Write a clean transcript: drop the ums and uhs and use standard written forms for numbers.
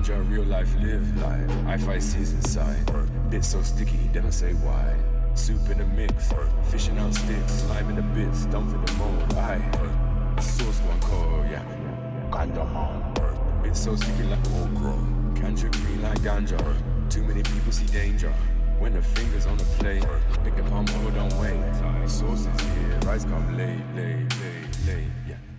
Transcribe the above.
Ganja, real life, live life. I fight seas inside. Bit so sticky, then I say why. Soup in the mix, fishing out sticks, lime in the bits, dump in the mold. Aye, sauce gone cold, yeah. Ganja man. Bit so sticky like okra. Ganja green like ganja. Too many people see danger. When the fingers on the plate, pick the palm, hold on, wait. Sauce is here, rice come late, yeah.